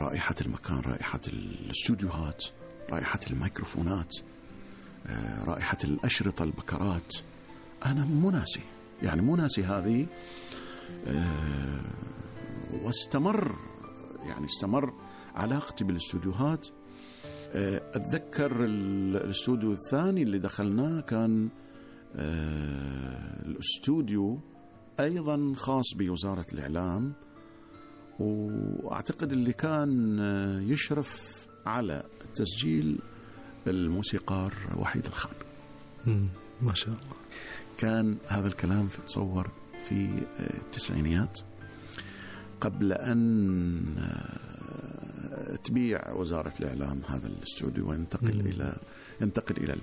رائحة المكان، رائحة الاستوديوهات، رائحة الميكروفونات، رائحة الأشرطة، البكرات. أنا مو ناسي هذه. واستمر علاقتي بالاستوديوهات. أتذكر الاستوديو الثاني اللي دخلناه كان الاستوديو أيضا خاص بوزارة الإعلام، وأعتقد اللي كان يشرف على تسجيل الموسيقار وحيد الخان. ما شاء الله. كان هذا الكلام تصور في التسعينيات، قبل أن تبيع وزارة الإعلام هذا الاستوديو وينتقل إلى